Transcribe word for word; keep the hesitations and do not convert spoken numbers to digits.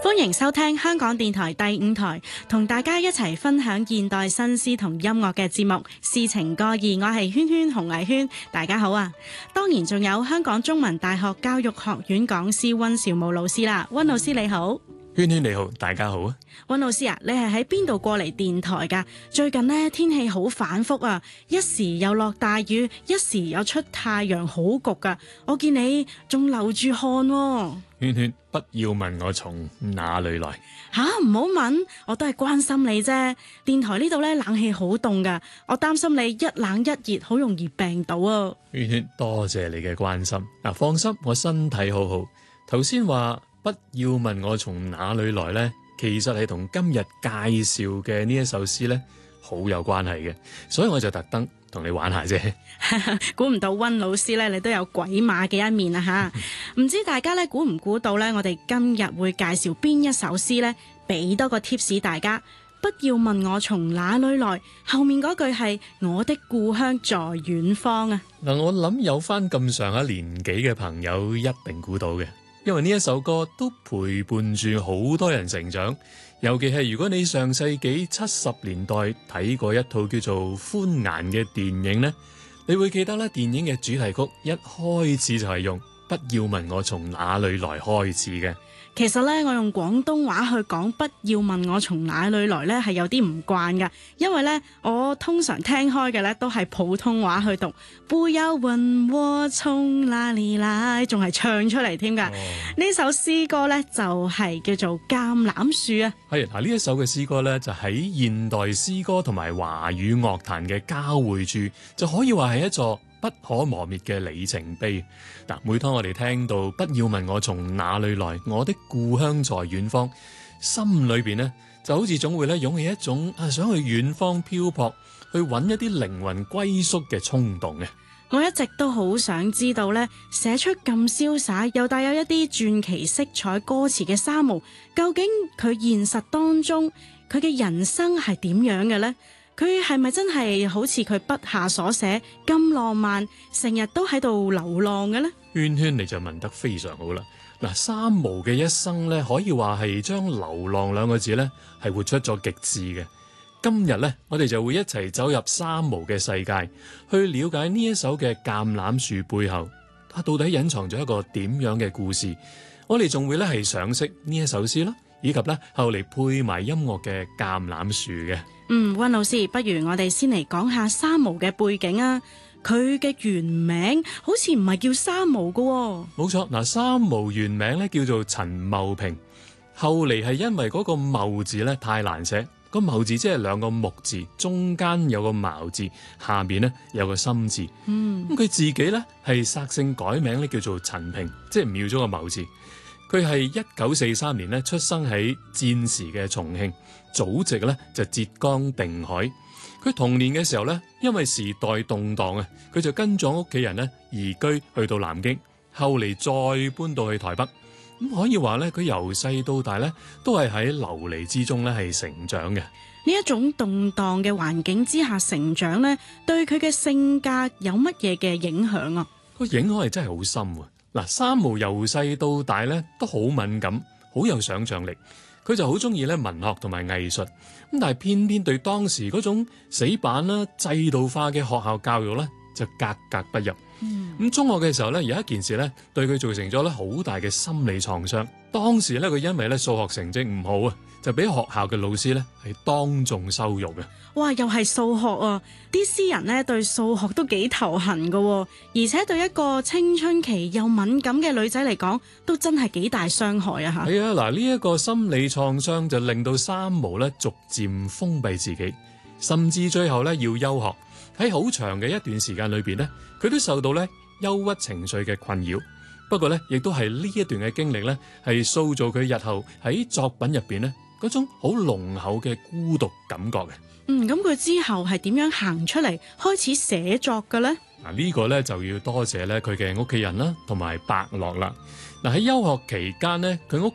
歡迎收聽香港電台第五台，同大家一齊分享現代新詩同音樂嘅節目《詩情歌意》。我係圈圈洪藝軒，大家好啊！當然仲有香港中文大學教育學院講師溫兆武老師啦，溫老師你好。 圈圈你好，大家好啊！ 溫老師啊，你係喺邊度過嚟電台㗎？最近呢天氣好反覆啊，一時又落大雨，一時又出太陽，好焗㗎。我見你仲流住汗喎。 圈圈，不要問我從哪裏來。 吓，唔好問，我都係關心你啫。電台呢度咧冷氣好凍㗎，我擔心你一冷一熱，好容易病到啊。 圈圈，多謝你嘅關心。嗱，放心，我身體好好。頭先話不要問我從哪裏來呢，其實係同今日介紹嘅呢一首詩呢好有關係嘅，所以我就特登同你玩下啫。 估唔到溫老師咧，你都有鬼馬嘅一面啊吓！唔知大家咧估唔估到咧，我哋今日會介紹邊一首詩呢？俾多個 tips 大家，不要問我從哪裏來，後面嗰句係我的故鄉在遠方啊！ 嗱，我諗有翻咁上下年紀嘅朋友一定估到嘅。因為呢一首歌都陪伴住好多人成長，尤其係如果你上世紀七十年代睇過一套叫做《歡顏》嘅電影呢，你會記得咧，電影嘅主題曲一開始就係用不要問我從哪裏來開始嘅。 其實咧，我用廣東話去講不要問我從哪裏來咧，係有啲唔慣噶，因為咧我通常聽開嘅咧都係普通話去讀，不要問我從哪裏來，仲係唱出嚟添噶。呢、哦、首詩歌咧就係叫做《橄欖樹》啊。 係嗱，呢一首嘅詩歌咧就喺現代詩歌同埋華語樂壇嘅交匯處，就可以話係一座不可磨滅嘅里程碑。嗱，每當我哋聽到不要問我從哪裏來，我的故鄉在遠方，心裏邊呢就好似總會咧湧起一種啊想去遠方漂泊，去揾一啲靈魂歸宿嘅衝動嘅。 我一直都好想知道咧，寫出咁瀟灑又帶有一啲傳奇色彩歌詞嘅三毛，究竟佢現實當中佢嘅人生係點樣嘅呢？佢係咪真係好似佢筆下所寫咁浪漫，成日都喺度流浪嘅呢？ 圈圈你就問得非常好啦！嗱，三毛嘅一生咧，可以話係將流浪兩個字咧係活出咗極致嘅。今日咧，我哋就會一齊走入三毛嘅世界，去了解呢一首嘅橄欖樹背後，它到底隱藏咗一個點樣嘅故事。我哋仲會咧係賞識呢一首詩啦，以及咧後嚟配埋音樂嘅橄欖樹嘅。 嗯，溫老師，不如我哋先嚟講下三毛嘅背景啊。佢嘅原名好似唔係叫三毛噶喎。冇錯，嗱，三毛原名咧叫做陳茂平，後嚟係因為嗰個茂字咧太難寫，個茂字即係兩個木字，中間有個茅字，下邊咧有個心字。嗯，咁佢自己咧係索性改名咧叫做陳平，即係唔要咗個茂字。佢係一九四三年咧出生喺戰時嘅重慶，祖籍咧就浙江定海。佢童年嘅時候咧，因為時代動盪啊，佢就跟咗屋企人咧移居去到南京，後嚟再搬到去台北。咁可以話咧，佢由細到大咧都係喺流離之中咧係成長嘅。呢一種動盪嘅環境之下成長咧，對佢嘅性格有乜嘢嘅影響啊？ 個影響係真係好深喎。嗱，三毛由細到大咧都好敏感，好有想像力。佢就好中意咧文學同埋藝術，咁但係偏偏對當時嗰種死板啦、制度化嘅學校教育咧就格格不入。咁、嗯、中學嘅時候咧，有一件事咧對佢造成咗咧好大嘅心理創傷。當時咧佢因為咧數學成績唔好啊，就俾學校嘅老師咧係當眾羞辱嘅。 哇！又係數學啊！啲詩人咧對數學都幾頭痕噶，而且對一個青春期又敏感嘅女仔嚟講，都真係幾大傷害啊！吓， 係啊！嗱，呢一個心理創傷就令到三毛咧逐漸封閉自己，甚至最後咧要休學。喺好長嘅一段時間裏邊咧，佢都受到咧憂鬱情緒嘅困擾。不過咧，亦都係呢一段嘅經歷咧，係塑造佢日後喺作品入邊咧嗰種好濃厚嘅孤獨感覺嘅。 嗯，咁佢之後係點樣行出嚟開始寫作嘅咧？ 嗱，呢個咧就要多謝咧佢嘅屋企人啦，同埋伯樂啦。嗱，喺休學期間咧，佢屋